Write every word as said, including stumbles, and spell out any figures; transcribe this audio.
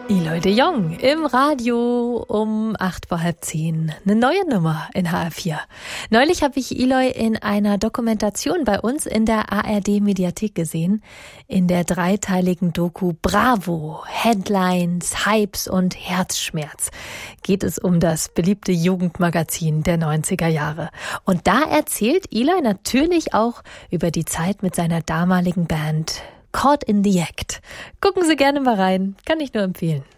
Eloy de Jong im Radio um acht vor halb zehn. Eine neue Nummer in H R vier. Neulich habe ich Eloy in einer Dokumentation bei uns in der A R D-Mediathek gesehen. In der dreiteiligen Doku Bravo, Headlines, Hypes und Herzschmerz geht es um das beliebte Jugendmagazin der neunziger Jahre. Und da erzählt Eloy natürlich auch über die Zeit mit seiner damaligen Band Caught in the Act. Gucken Sie gerne mal rein, kann ich nur empfehlen.